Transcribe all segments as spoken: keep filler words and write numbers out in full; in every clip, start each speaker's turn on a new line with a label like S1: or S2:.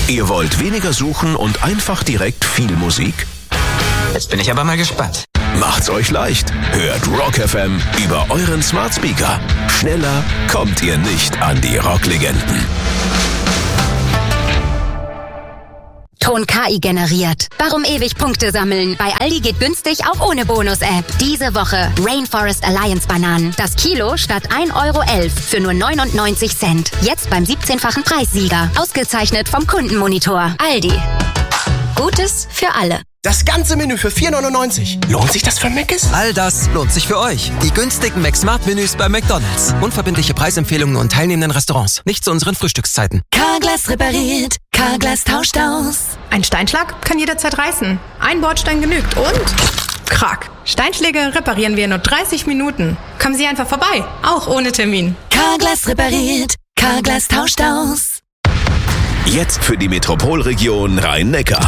S1: Ihr wollt weniger suchen und einfach direkt viel Musik?
S2: Jetzt bin ich aber mal gespannt.
S1: Macht's euch leicht. Hört Rock F M über euren Smart Speaker. Schneller kommt ihr nicht an die Rocklegenden.
S3: Ton K I generiert. Warum ewig Punkte sammeln? Bei Aldi geht günstig auch ohne Bonus-App. Diese Woche Rainforest Alliance Bananen. Das Kilo statt ein Euro elf für nur neunundneunzig Cent. Jetzt beim siebzehnfachen Preissieger. Ausgezeichnet vom Kundenmonitor. Aldi. Gutes für alle.
S4: Das ganze Menü für vier neunundneunzig. Lohnt sich das für Mc's?
S5: All das lohnt sich für euch. Die günstigen McSmart-Menüs bei McDonald's. Unverbindliche Preisempfehlungen und teilnehmenden Restaurants. Nicht zu unseren Frühstückszeiten.
S3: Carglass repariert. Carglass tauscht aus.
S6: Ein Steinschlag kann jederzeit reißen. Ein Bordstein genügt und... Krack. Steinschläge reparieren wir in nur dreißig Minuten. Kommen Sie einfach vorbei. Auch ohne Termin.
S3: Carglass repariert. Carglass tauscht aus.
S1: Jetzt für die Metropolregion Rhein-Neckar.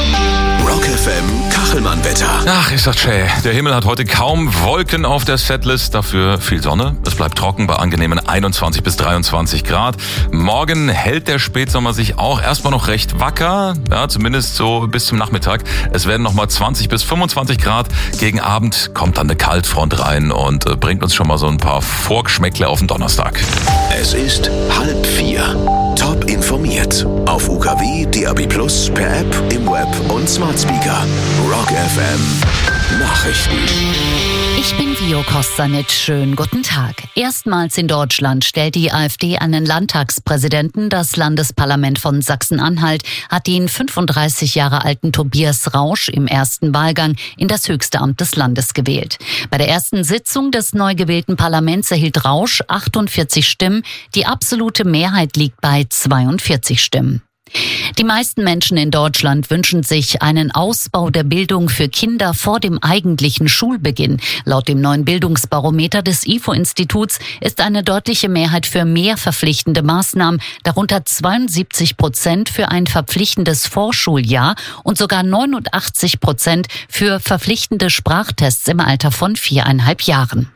S1: Rock F M Kachelmann-Wetter.
S7: Ach, ist das schön. Der Himmel hat heute kaum Wolken auf der Setlist, dafür viel Sonne. Es bleibt trocken bei angenehmen einundzwanzig bis dreiundzwanzig Grad. Morgen hält der Spätsommer sich auch erstmal noch recht wacker, ja, zumindest so bis zum Nachmittag. Es werden nochmal zwanzig bis fünfundzwanzig Grad. Gegen Abend kommt dann eine Kaltfront rein und äh, bringt uns schon mal so ein paar Vorgeschmäckle auf den Donnerstag.
S1: Es ist halb vier. Top informiert. Auf U K W, D A B plus, per App, im Web und Smart Speaker. Rock F M Nachrichten.
S8: Ich bin Vio Kostanic. Schönen guten Tag. Erstmals in Deutschland stellt die AfD einen Landtagspräsidenten. Das Landesparlament von Sachsen-Anhalt hat den fünfunddreißig Jahre alten Tobias Rausch im ersten Wahlgang in das höchste Amt des Landes gewählt. Bei der ersten Sitzung des neu gewählten Parlaments erhielt Rausch achtundvierzig Stimmen. Die absolute Mehrheit liegt bei zweiundvierzig Stimmen. Die meisten Menschen in Deutschland wünschen sich einen Ausbau der Bildung für Kinder vor dem eigentlichen Schulbeginn. Laut dem neuen Bildungsbarometer des I F O-Instituts ist eine deutliche Mehrheit für mehr verpflichtende Maßnahmen, darunter zweiundsiebzig Prozent für ein verpflichtendes Vorschuljahr und sogar neunundachtzig Prozent für verpflichtende Sprachtests im Alter von viereinhalb Jahren.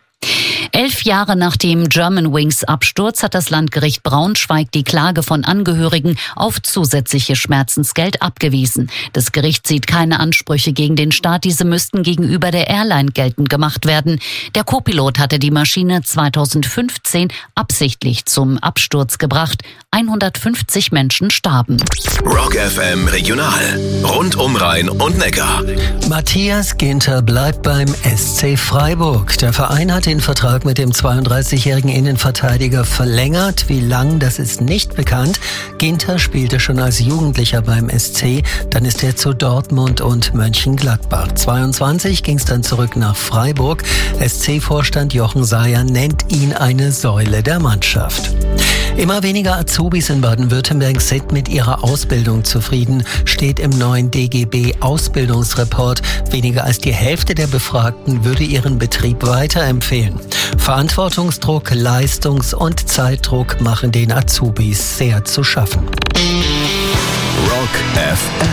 S8: Elf Jahre nach dem Germanwings-Absturz hat das Landgericht Braunschweig die Klage von Angehörigen auf zusätzliche Schmerzensgeld abgewiesen. Das Gericht sieht keine Ansprüche gegen den Staat. Diese müssten gegenüber der Airline geltend gemacht werden. Der Co-Pilot hatte die Maschine zweitausendfünfzehn absichtlich zum Absturz gebracht. hundertfünfzig Menschen starben.
S1: Rock F M Regional. Rund um Rhein und Neckar.
S9: Matthias Ginter bleibt beim S C Freiburg. Der Verein hat den Vertrag mit dem zweiunddreißigjährigen Innenverteidiger verlängert. Wie lang, das ist nicht bekannt. Ginter spielte schon als Jugendlicher beim S C. Dann ist er zu Dortmund und Mönchengladbach. zweiundzwanzig ging es dann zurück nach Freiburg. S C-Vorstand Jochen Seyer nennt ihn eine Säule der Mannschaft. Immer weniger Azubis in Baden-Württemberg sind mit ihrer Ausbildung zufrieden, steht im neuen D G B-Ausbildungsreport. Weniger als die Hälfte der Befragten würde ihren Betrieb weiterempfehlen. Verantwortungsdruck, Leistungs- und Zeitdruck machen den Azubis sehr zu schaffen.
S1: Rock F M.